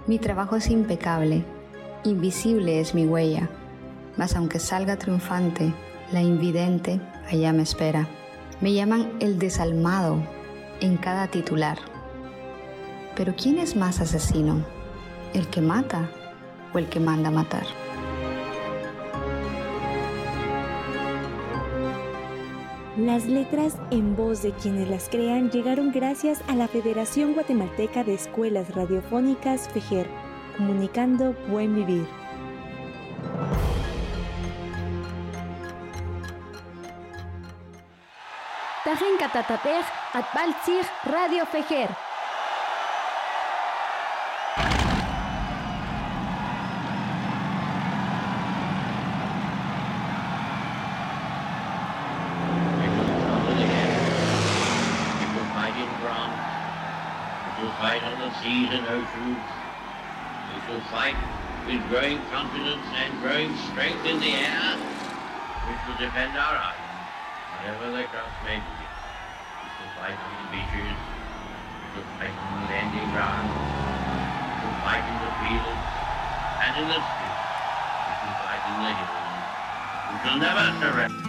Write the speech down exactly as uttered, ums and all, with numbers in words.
Mi trabajo es impecable, invisible es mi huella, mas aunque salga triunfante, la invidente allá me espera. Me llaman el desalmado en cada titular. Pero ¿quién es más asesino? ¿El que mata o el que manda matar? Las letras en voz de quienes las crean llegaron gracias a la Federación Guatemalteca de Escuelas Radiofónicas FEJER, comunicando buen vivir. Tajen Catatatej Atbaltzig Radio FEJER. Fight on the seas and oceans. We shall fight with growing confidence and growing strength in the air, which will defend our rights, whatever the cost may be. We shall fight on the beaches, we shall fight on the landing ground, we shall fight in the fields and in the streets, we shall fight in the hills. We shall never surrender.